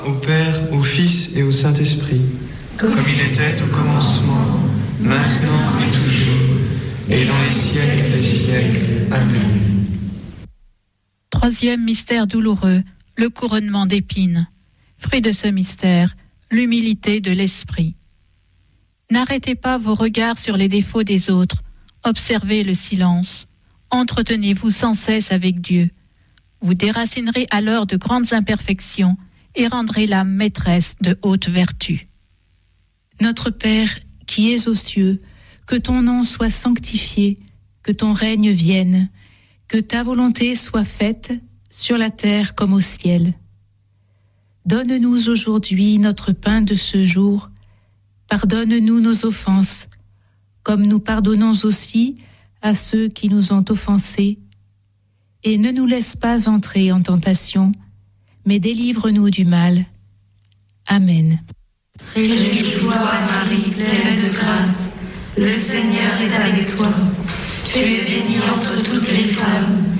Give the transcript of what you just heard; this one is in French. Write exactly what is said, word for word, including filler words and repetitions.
Au Père, au Fils et au Saint-Esprit, comme il était au commencement, maintenant et toujours, et dans les siècles des siècles. Amen. Troisième mystère douloureux, le couronnement d'épines. Fruit de ce mystère, l'humilité de l'esprit. N'arrêtez pas vos regards sur les défauts des autres, observez le silence, entretenez-vous sans cesse avec Dieu. Vous déracinerez alors de grandes imperfections et rendrez l'âme maîtresse de hautes vertus. Notre Père, qui es aux cieux, que ton nom soit sanctifié, que ton règne vienne, que ta volonté soit faite sur la terre comme au ciel. Donne-nous aujourd'hui notre pain de ce jour. Pardonne-nous nos offenses, comme nous pardonnons aussi à ceux qui nous ont offensés. Et ne nous laisse pas entrer en tentation, mais délivre-nous du mal. Amen. Réjouis-toi, Marie, pleine de grâce. Le Seigneur est avec toi. Tu es bénie entre toutes les femmes,